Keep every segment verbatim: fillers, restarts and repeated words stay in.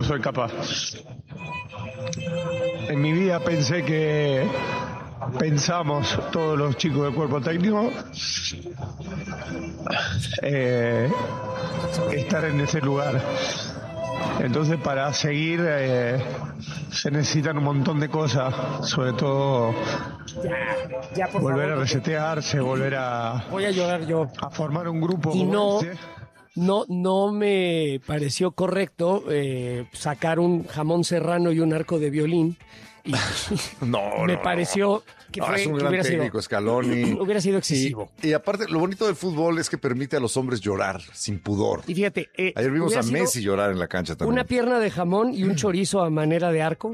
soy capaz. En mi vida pensé que pensamos todos los chicos del cuerpo técnico eh, estar en ese lugar. Entonces para seguir eh, se necesitan un montón de cosas, sobre todo Ya, ya, por volver favor, a resetearse, volver a, voy a llorar yo. a formar un grupo. Y como no, este. no, no me pareció correcto eh, sacar un jamón serrano y un arco de violín. Y No, me no, pareció que, no, fue, es un que gran hubiera, técnico, sido, Scaloni. hubiera sido excesivo. Y, y aparte, lo bonito del fútbol es que permite a los hombres llorar sin pudor. Y fíjate, eh, Ayer vimos hubiera a sido Messi llorar en la cancha también. una pierna de jamón y un chorizo a manera de arco,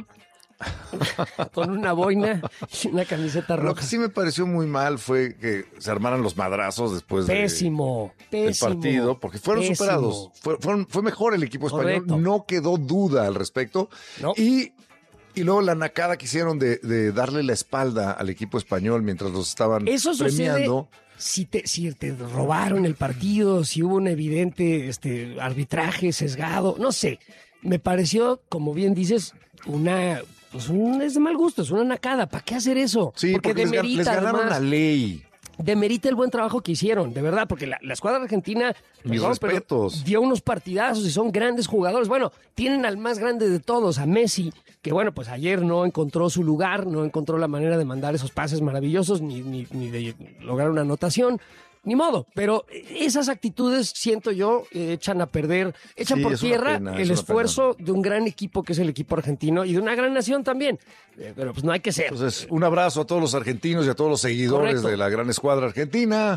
con una boina y una camiseta Lo roja. que sí me pareció muy mal fue que se armaran los madrazos después de- Pésimo, del pésimo. partido, porque fueron pésimo. superados. Fue, fueron- fue mejor el equipo español, Correcto. no quedó duda al respecto. No. Y, y luego la nacada que hicieron de, de darle la espalda al equipo español mientras los estaban Eso premiando. sucede si te, si te robaron el partido, si hubo un evidente este, arbitraje sesgado, no sé. Me pareció, como bien dices, una... Pues un, es de mal gusto, es una nacada. ¿Para qué hacer eso? Sí, porque, les, gan- demerita, les ganaron además, la ley. demerita el buen trabajo que hicieron, de verdad, porque la, la escuadra argentina Mis perdón, pero respetos. dio unos partidazos y son grandes jugadores. Bueno, tienen al más grande de todos, a Messi, que bueno, pues ayer no encontró su lugar, no encontró la manera de mandar esos pases maravillosos ni, ni, ni de lograr una anotación. Ni modo, pero esas actitudes, siento yo, eh, echan a perder, echan Sí, por es una tierra pena, es el una esfuerzo de un gran equipo que es el equipo argentino y de una gran nación también. Eh, pero pues no hay que ser. Entonces, un abrazo a todos los argentinos y a todos los seguidores Correcto. de la gran escuadra argentina.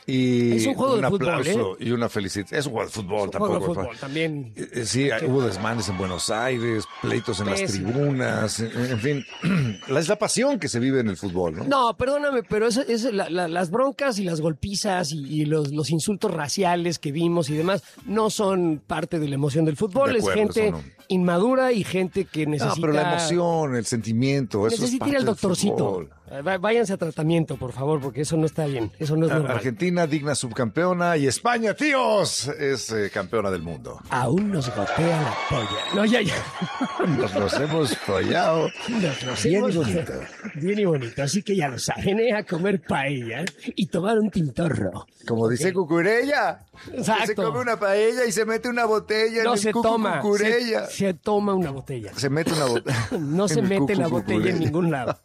Y Es un juego de fútbol, aplauso y una felicidad. Es un juego de fútbol, Es un juego de tampoco. fútbol también. Eh, eh, Sí, Hay que- hubo desmanes en Buenos Aires, pleitos en las Pésimo. tribunas, en, en fin, la- es la pasión que se vive en el fútbol, ¿no? No, perdóname, pero es, es la- la- las broncas y las golpizas y, y los, los insultos raciales que vimos y demás no son parte de la emoción del fútbol. De acuerdo, es gente eso no. inmadura y gente que necesita... No, pero la emoción, el sentimiento, eso es necesita parte ir al del doctorcito. fútbol. Eh, va- Váyanse a tratamiento, por favor, porque eso no está bien. Eso no es A- normal. Argentina, digna subcampeona, y España, tíos, es eh, campeona del mundo. Aún nos gotea la polla. No, ya, ya. Nos los hemos follado. Nos los Bien y hemos- bonito. Bien y bonito. Así que ya lo saben, ¿eh? A comer paella y tomar un tintorro. Como dice Cucurella, que se Exacto. come una paella y se mete una botella No en el se cucu toma. Cucurella. Se, se toma una botella. Se mete una botella. No se en el mete cucu la botella en Cucurella. ningún lado.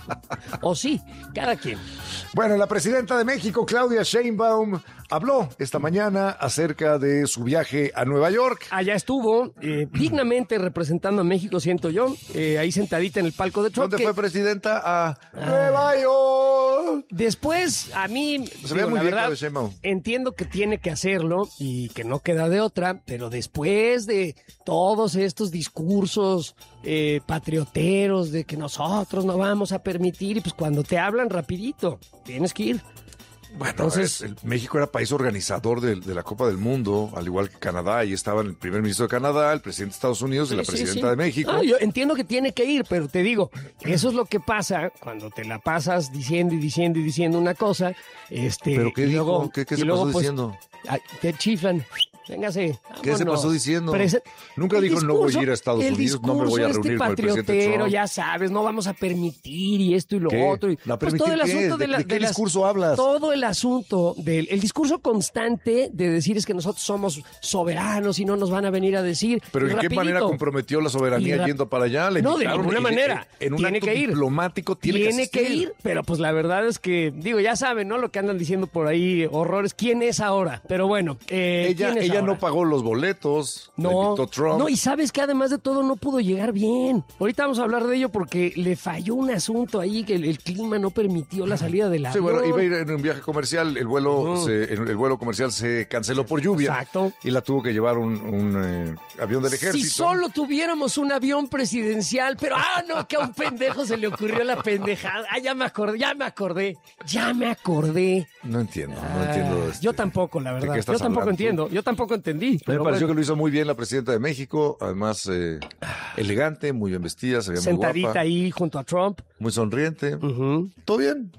O sí, cada quien. Bueno, la presidenta de México, Claudia Sheinbaum, habló esta mañana acerca de su viaje a Nueva York. Allá estuvo, eh, dignamente representando a México, siento yo, eh, ahí sentadita en el palco de Trump. ¿Dónde que fue presidenta? A Nueva York. Después, a mí, Se ve digo, muy la bien, verdad, Claudia Sheinbaum. entiendo que tiene que hacerlo y que no queda de otra, pero después de todos estos discursos eh, patrioteros de que nosotros no vamos a permitir, y pues cuando te hablan rapidito, tienes que ir. Bueno, Entonces- es- el- México era país organizador de, de la Copa del Mundo, al igual que Canadá. Ahí estaban el primer ministro de Canadá, el presidente de Estados Unidos y la Sí, sí, presidenta sí. de México. Ah, yo entiendo que tiene que ir, pero te digo, eso es lo que pasa cuando te la pasas diciendo y diciendo y diciendo una cosa. Este, ¿Pero qué y dijo? luego- ¿Qué- qué y se luego, pasó pues, diciendo? ay, te chiflan. Véngase. ¿Qué se vámonos. pasó diciendo? Prese- Nunca El dijo, "No voy a discurso- ir a Estados el Unidos, no me voy a discurso reunir este con el presidente patriotero, Trump". ya sabes, no vamos a permitir y esto y lo ¿Qué? otro. Y, ¿No a pues permitir todo el qué? asunto ¿De- de, la- de qué de las- discurso hablas? Todo el asunto del el discurso constante de decir es que nosotros somos soberanos y no nos van a venir a decir. Pero Y ¿en qué rapidito. manera comprometió la Y soberanía rap- yendo para allá? Le No, de invitaron ninguna y- manera. En un Tiene acto que ir. diplomático tiene, Tiene que que, asistir. ir, pero pues la verdad es que, digo, ya saben, ¿no? Lo que andan diciendo por ahí, horrores. ¿Quién es ahora? Pero bueno, eh, Ella, ¿quién es ella ahora? no pagó los boletos, la No, invitó Trump. no, y sabes que además de todo no pudo llegar bien. Ahorita vamos a hablar de ello porque le falló un asunto ahí que el, el clima no permitió la salida del Sí, avión. bueno, iba a ir en un viaje comercial, el vuelo, Ujú. se- el vuelo comercial se canceló por lluvia. Exacto. Y la tuvo que llevar un, un, eh, avión del ejército. Si solo tuviéramos un avión presidencial, pero ah, no, que a un pendejo se le ocurrió la pendejada. Ah, ya me acordé, ya me acordé, ya me acordé. No entiendo, no Ah, entiendo. este, yo tampoco, la ¿de verdad. qué estás Yo tampoco hablando tú? entiendo, yo tampoco entendí. Me pero pareció bueno. que lo hizo muy bien la presidenta de México, además eh, elegante, muy bien vestida, se veía muy Sentadita guapa, ahí junto a Trump. muy sonriente. Ujú. ¿Todo bien?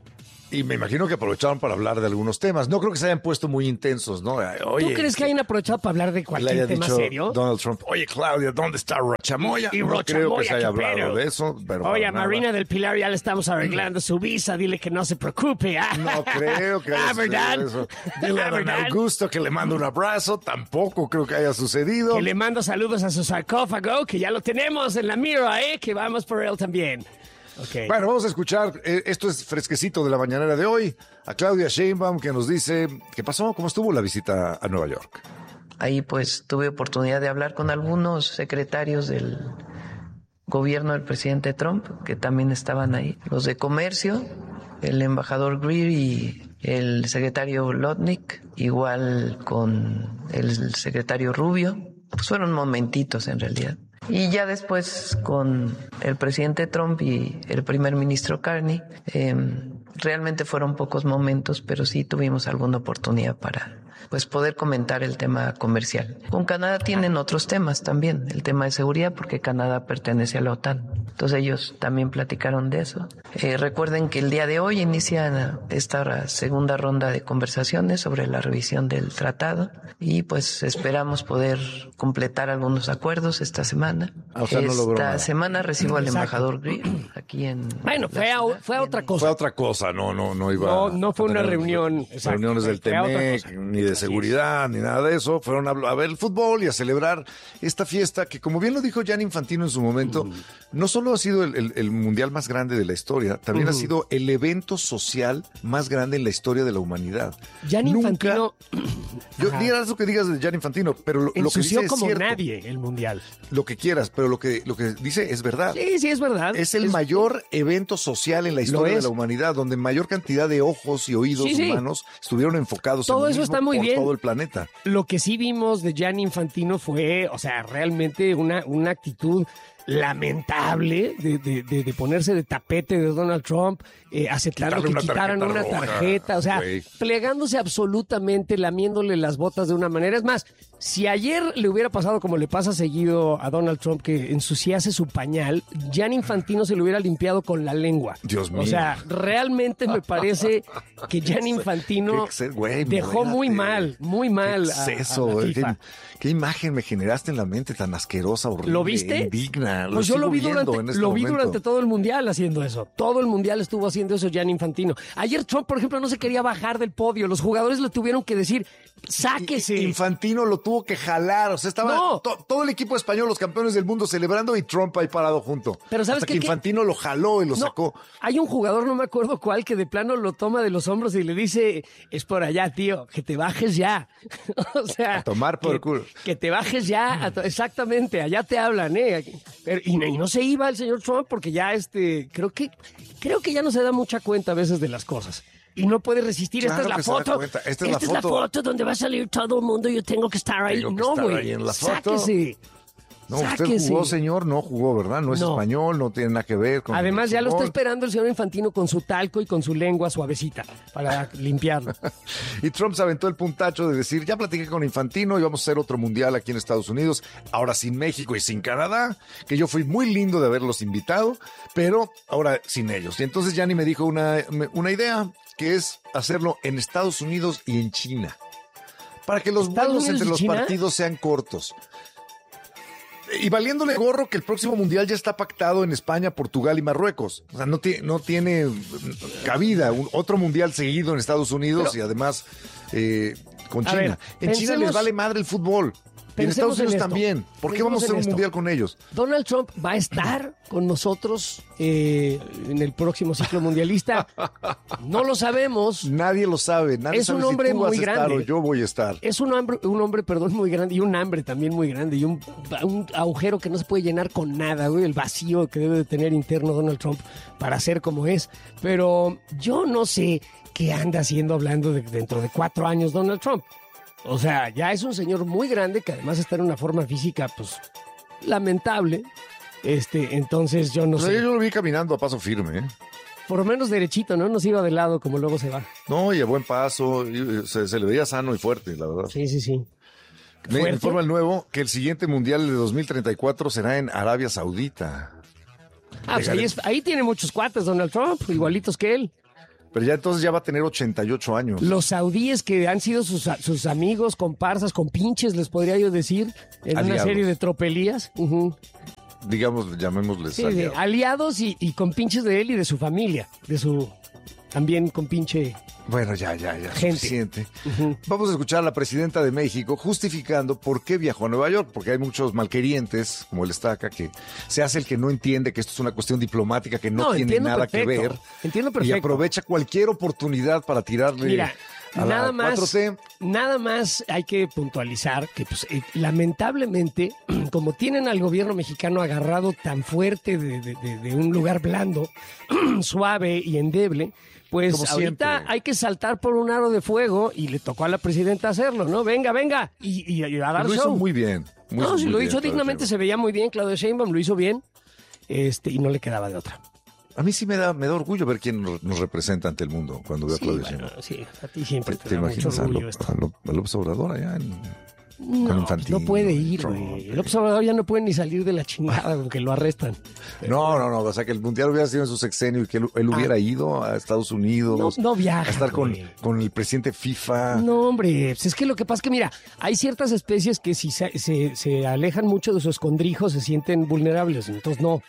Y me imagino que aprovecharon para hablar de algunos temas. No creo que se hayan puesto muy intensos, ¿no? Oye, ¿tú crees que hayan aprovechado para hablar de cualquier tema dicho serio? Donald Trump, oye, Claudia, ¿dónde está Rochamoya? Y no Rochamoya, creo que se haya ¿qué hablado pedo? de eso. Pero Oye, a nada. Marina del Pilar ya le estamos arreglando su visa. Dile que no se preocupe. ¿Ah? No creo que haya Ah, ¿verdad? sucedido eso. Dile a Ah, don ¿verdad? Augusto que le mando un abrazo. Tampoco creo que haya sucedido. Que le mando saludos a su sarcófago, que ya lo tenemos en la mira, ¿eh? Que vamos por él también. Okay. Bueno, vamos a escuchar, eh, esto es fresquecito de la mañanera de hoy, a Claudia Sheinbaum, que nos dice, ¿qué pasó? ¿Cómo estuvo la visita a Nueva York? Ahí pues tuve oportunidad de hablar con algunos secretarios del gobierno del presidente Trump, que también estaban ahí. Los de comercio, el embajador Greer y el secretario Lotnick, igual con el secretario Rubio. Pues fueron momentitos en realidad. Y ya después con el presidente Trump y el primer ministro Carney, eh, realmente fueron pocos momentos, pero sí tuvimos alguna oportunidad para pues poder comentar el tema comercial. Con Canadá tienen otros temas también, el tema de seguridad, porque Canadá pertenece a la OTAN. Entonces ellos también platicaron de eso. Eh, recuerden que el día de hoy inicia esta segunda ronda de conversaciones sobre la revisión del tratado y pues esperamos poder completar algunos acuerdos esta semana. Ah, o sea, no logró esta nada. semana recibo al Exacto. embajador Greer aquí en... Bueno, fue a, fue a otra cosa. Fue otra cosa, no, no, no iba No, no fue a una tener reunión, exacto, reuniones del fue a otra Temec, cosa. ni de Así seguridad, ni nada de eso. Fueron a, a ver el fútbol y a celebrar esta fiesta que, como bien lo dijo Gianni Infantino en su momento, uh-huh. no solo ha sido el, el, el mundial más grande de la historia, también uh-huh. ha sido el evento social más grande en la historia de la humanidad. Gianni Nunca, Infantino... Yo digas lo que digas de Gianni Infantino, pero lo, lo que dice es como cierto. nadie el mundial. Lo que quieras, pero lo que, lo que dice es verdad. Sí, sí, es verdad. Es el es... mayor evento social en la historia de la humanidad, donde mayor cantidad de ojos y oídos sí, sí. humanos estuvieron enfocados todo en eso mismo está muy por bien. todo el planeta. Lo que sí vimos de Gianni Infantino fue, o sea, realmente una, una actitud lamentable de, de, de, de ponerse de tapete de Donald Trump, eh, aceptando que una quitaran tarjeta una roja, tarjeta, o sea, wey. plegándose absolutamente, lamiéndole las botas de una manera. Es más, si ayer le hubiera pasado como le pasa seguido a Donald Trump, que ensuciase su pañal, Gianni Infantino se lo hubiera limpiado con la lengua. Dios mío. O sea, realmente me parece que Gianni Infantino qué, wey, dejó muérate. muy mal, muy mal qué exceso, a, a la FIFA. ¿Qué, qué imagen me generaste en la mente tan asquerosa, horrible, ¿Lo viste? indigna. Lo pues yo lo vi, durante, en este lo vi momento. durante todo el mundial haciendo eso. Todo el mundial estuvo haciendo eso Gianni Infantino. Ayer Trump, por ejemplo, no se quería bajar del podio. Los jugadores le tuvieron que decir, sáquese. Infantino lo tuvo que jalar. O sea, estaba no. to, todo el equipo español, los campeones del mundo, celebrando y Trump ahí parado junto. Pero ¿sabes Hasta qué, que Infantino qué? lo jaló y lo no, sacó. Hay un jugador, no me acuerdo cuál, que de plano lo toma de los hombros y le dice, es por allá, tío, que te bajes ya. O sea, a tomar por que, culo. Que te bajes ya. A to- exactamente, allá te hablan, ¿eh? Pero, y, y no se iba el señor Trump porque ya, este, creo que, creo que ya no se da mucha cuenta a veces de las cosas. Y no puede resistir. Claro Esta es la foto. Esta, es, Esta la, es foto. la foto donde va a salir todo el mundo y yo tengo que estar ahí. Tengo que no, estar güey. ahí en la foto. Sáquese. No, Sáquese. usted jugó, señor, no jugó, ¿verdad? No es No. español, no tiene nada que ver con Además, el ya lo está fútbol. esperando el señor Infantino con su talco y con su lengua suavecita para limpiarlo. Y Trump se aventó el puntacho de decir, ya platiqué con Infantino y vamos a hacer otro mundial aquí en Estados Unidos, ahora sin México y sin Canadá, que yo fui muy lindo de haberlos invitado, pero ahora sin ellos. Y entonces Gianni me dijo una, una idea, que es hacerlo en Estados Unidos y en China, para que los ¿Estados vuelos Unidos entre y los China? partidos sean cortos. Y valiéndole gorro que el próximo mundial ya está pactado en España, Portugal y Marruecos. O sea, no, tiene, no tiene cabida un, otro mundial seguido en Estados Unidos Pero, y además eh, con a China. ver, en pensemos, China les vale madre el fútbol. Y en pensemos Estados Unidos en esto. también. ¿Por qué Pensemos vamos a hacer en un esto. mundial con ellos? Donald Trump va a estar con nosotros eh, en el próximo ciclo mundialista. No lo sabemos. Nadie lo sabe. Nadie Es sabe un hombre si tú vas muy a estar grande. o yo voy a estar. Es un hombre, un hombre, perdón, muy grande y un hambre también muy grande y un, un agujero que no se puede llenar con nada, güey, el vacío que debe de tener interno Donald Trump para ser como es. Pero yo no sé qué anda haciendo hablando de dentro de cuatro años Donald Trump. O sea, ya es un señor muy grande que además está en una forma física, pues, lamentable. Este, entonces yo no Pero sé. yo lo vi caminando a paso firme, ¿eh? Por lo menos derechito, ¿no? No se iba de lado como luego se va. No, y a buen paso. Y se, se le veía sano y fuerte, la verdad. Sí, sí, sí. Me ¿Fuerte? informa el nuevo que el siguiente mundial de dos mil treinta y cuatro será en Arabia Saudita. Ah, pues ahí, es- ahí tiene muchos cuates Donald Trump, igualitos que él. Pero ya entonces ya va a tener ochenta y ocho años. Los saudíes que han sido sus, sus amigos, comparsas, compinches, les podría yo decir, en Aliados. una serie de tropelías. Uh-huh. Digamos, llamémosles Sí, de aliados. aliados y, y compinches de él y de su familia, de su también compinche. Bueno, ya, ya, ya, Gente. suficiente. Uh-huh. Vamos a escuchar a la presidenta de México justificando por qué viajó a Nueva York, porque hay muchos malquerientes, como él está acá, que se hace el que no entiende que esto es una cuestión diplomática que no, No, tiene entiendo nada perfecto. que ver. Entiendo Y perfecto. aprovecha cualquier oportunidad para tirarle Mira, a nada la más, cuatro T. nada más hay que puntualizar que pues, eh, lamentablemente, como tienen al gobierno mexicano agarrado tan fuerte de, de- de- de un lugar blando, suave y endeble, pues Como ahorita siempre. hay que saltar por un aro de fuego y le tocó a la presidenta hacerlo, ¿no? Venga, venga, y, y- y a dar Lo hizo show. muy bien. Muy, no, si muy lo bien, hizo Claudia dignamente, se Sheinbaum. veía muy bien, Claudio Sheinbaum lo hizo bien, este, y no le quedaba de otra. A mí sí me da, me da orgullo ver quién nos nos representa ante el mundo cuando veo a Sí, Claudia bueno, Sheinbaum. sí, a ti siempre te, ¿Te da mucho imaginas a, orgullo Ló- esto. a Ló- a López Obrador allá en, No, con Infantino, no puede ir, Trump, güey. El observador ya no puede ni salir de la chingada porque lo arrestan. No, no, no, o sea que el mundial hubiera sido en su sexenio y que él, él hubiera ido a Estados Unidos. No, no viaja, A estar con, güey. con el presidente FIFA. No, hombre, pues es que lo que pasa es que, mira, hay ciertas especies que si se, se- se alejan mucho de su escondrijo se sienten vulnerables, entonces no.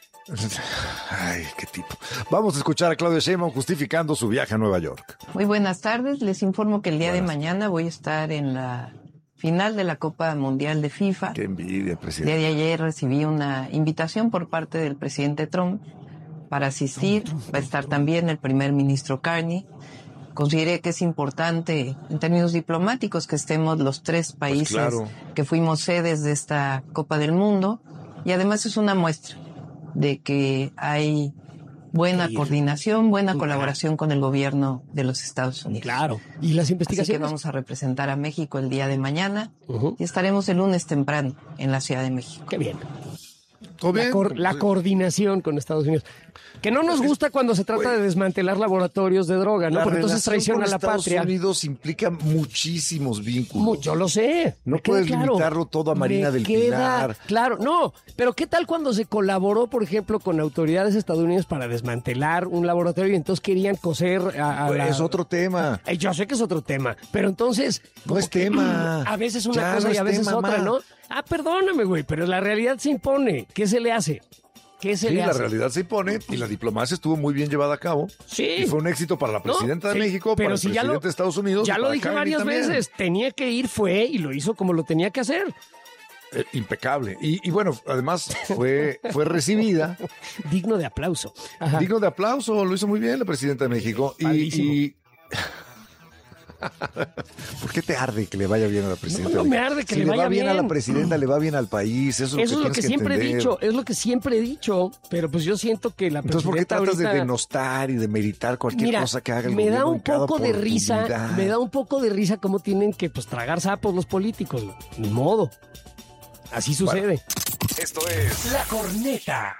Ay, qué tipo. Vamos a escuchar a Claudia Sheinbaum justificando su viaje a Nueva York. Muy buenas tardes. Les informo que el día Buenas. de mañana voy a estar en la final de la Copa Mundial de FIFA. Qué envidia, El día presidente. de ayer recibí una invitación por parte del presidente Trump para asistir. Va a estar también el primer ministro Carney. Consideré que es importante en términos diplomáticos que estemos los tres países claro. que fuimos sedes de esta Copa del Mundo. Y además es una muestra de que hay buena Que ir. coordinación, buena Claro. colaboración con el gobierno de los Estados Unidos. Claro. ¿Y las Así que investigaciones? vamos a representar a México el día de mañana Ujú. y estaremos el lunes temprano en la Ciudad de México. Qué bien. ¿Todo La, bien? cor- la coordinación con Estados Unidos. Que no nos gusta cuando se trata güey. de desmantelar laboratorios de droga, ¿no? La Porque entonces relación traiciona con a la Estados patria. Unidos implica muchísimos vínculos. Mu- Yo lo sé. No me queda puedes claro. limitarlo todo a Marina Me del queda Pilar. Claro, no. Pero ¿qué tal cuando se colaboró, por ejemplo, con autoridades estadounidenses para desmantelar un laboratorio y entonces querían coser a, a Pues, la... Es otro tema. Eh, Yo sé que es otro tema, pero entonces... No como es que, tema. A veces una Ya, cosa no y a es veces tema, otra, ma. ¿no? Ah, perdóname, güey, pero la realidad se impone. ¿Qué se le hace? ¿Qué se Sí, le la hace? realidad se impone y la diplomacia estuvo muy bien llevada a cabo. Sí. Y fue un éxito para la No, presidenta sí, de México, pero para el si ya presidente lo- de Estados Unidos. Ya y lo para dije Carney varias también. veces. Tenía que ir, fue y lo hizo como lo tenía que hacer. Eh, impecable. Y, y bueno, además fue, fue recibida. Digno de aplauso. Ajá. Digno de aplauso, lo hizo muy bien la presidenta de México. Y, Padrísimo. y- ¿Por qué te arde que le vaya bien a la presidenta? No, no me arde que Si le vaya va bien, a la bien. presidenta, le va bien al país. Eso, Eso es lo que tienes siempre he entender. dicho, es lo que siempre he dicho, pero pues yo siento que la Entonces, ¿por qué presidenta tratas de ahorita- denostar y de meritar cualquier Mira, cosa que haga el me da gobierno un en cada poco de risa, oportunidad? me da un poco de risa cómo tienen que pues tragar sapos los políticos, ni modo. Así sucede. Esto es La corneta.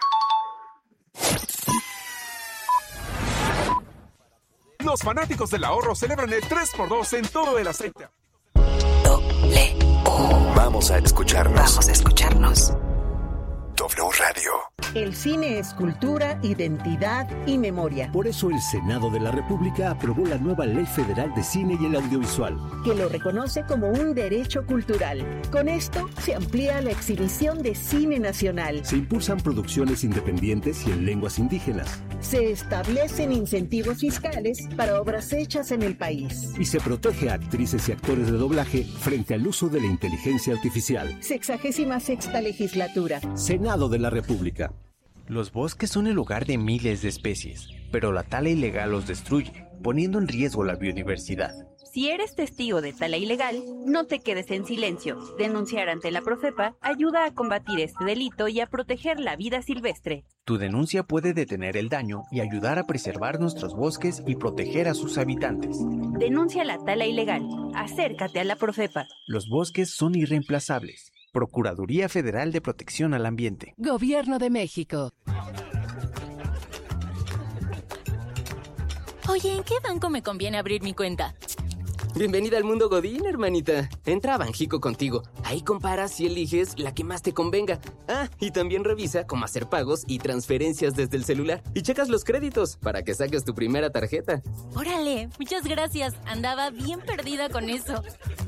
Los fanáticos del ahorro celebran el tres por dos en todo el aceite. doble U. Vamos a escucharnos. Vamos a escucharnos. W Radio. El cine es cultura, identidad y memoria, Por eso el Senado de la República aprobó la nueva Ley Federal de Cine y el Audiovisual. que lo reconoce como un derecho cultural. Con esto se amplía la exhibición de cine nacional. Se impulsan producciones independientes y en lenguas indígenas. Se establecen incentivos fiscales para obras hechas en el país. Y se protege a actrices y actores de doblaje frente al uso de la inteligencia artificial. Sexagésima sexta legislatura. Senado de la República. Los bosques son el hogar de miles de especies, pero la tala ilegal los destruye, poniendo en riesgo la biodiversidad. Si eres testigo de tala ilegal, no te quedes en silencio. Denunciar ante la Profepa ayuda a combatir este delito y a proteger la vida silvestre. Tu denuncia puede detener el daño y ayudar a preservar nuestros bosques y proteger a sus habitantes. Denuncia la tala ilegal. Acércate a la Profepa. Los bosques son irreemplazables. Procuraduría Federal de Protección al Ambiente. Gobierno de México. Oye, ¿en qué banco me conviene abrir mi cuenta? Bienvenida al mundo Godín, hermanita. Entra a Banjico contigo. Ahí comparas y eliges la que más te convenga. Ah, y también revisa cómo hacer pagos y transferencias desde el celular. Y checas los créditos para que saques tu primera tarjeta. Órale, muchas gracias. Andaba bien perdida con eso.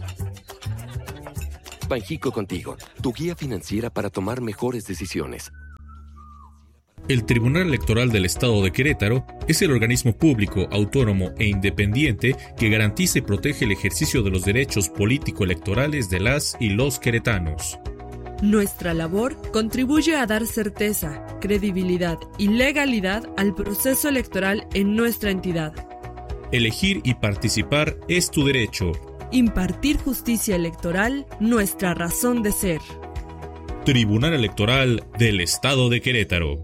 Banjico contigo, tu guía financiera para tomar mejores decisiones. El Tribunal Electoral del Estado de Querétaro es el organismo público, autónomo e independiente que garantiza y protege el ejercicio de los derechos político-electorales de las y los queretanos. Nuestra labor contribuye a dar certeza, credibilidad y legalidad al proceso electoral en nuestra entidad. Elegir y participar es tu derecho. Impartir justicia electoral, nuestra razón de ser. Tribunal Electoral del Estado de Querétaro.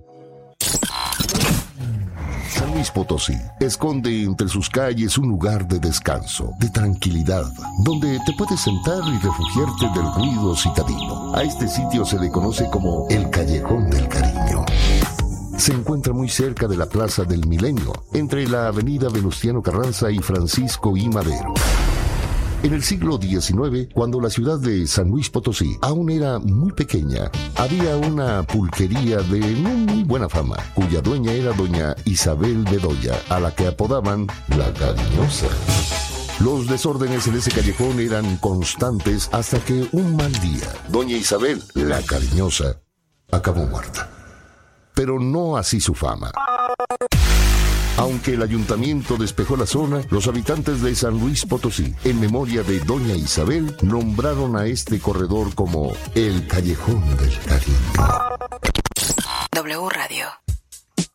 San Luis Potosí esconde entre sus calles un lugar de descanso, de tranquilidad, donde te puedes sentar y refugiarte del ruido citadino. A este sitio se le conoce como el Callejón del Cariño. Se encuentra muy cerca de la Plaza del Milenio, entre la avenida Venustiano Carranza y Francisco I. Madero. En el siglo diecinueve, cuando la ciudad de San Luis Potosí aún era muy pequeña, había una pulquería de no muy buena fama, cuya dueña era doña Isabel Bedoya, a la que apodaban la Cariñosa. Los desórdenes en ese callejón eran constantes hasta que un mal día, doña Isabel, la Cariñosa, acabó muerta. Pero no así su fama. Aunque el ayuntamiento despejó la zona, los habitantes de San Luis Potosí, en memoria de doña Isabel, nombraron a este corredor como el Callejón del Cariño. W Radio.